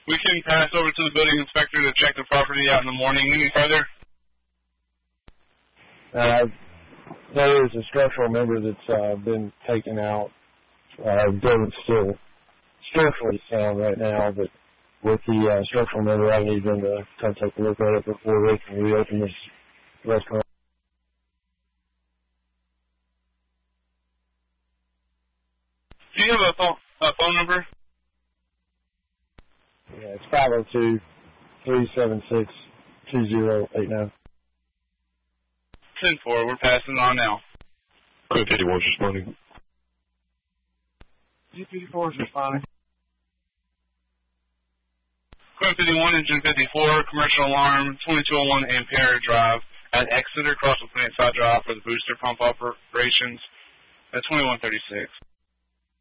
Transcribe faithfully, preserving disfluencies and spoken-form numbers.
We can pass over to the building inspector to check the property out in the morning. Any further? Uh, there is a structural member that's uh, been taken out. Uh, the building's still structurally sound right now, but with the uh, structural member, I need them to come take a look at it before they can reopen this restaurant. Do you have a phone, a phone number? Yeah, it's five oh two, three seven six, two zero eight nine. ten four, we're passing on now. Quinn fifty-one is responding. G fifty-four is responding. Quinn fifty-one, engine fifty-four, commercial alarm, twenty-two oh one Ampere Drive at Exeter, across the Plant Side Drive for the booster pump operations at twenty-one thirty-six.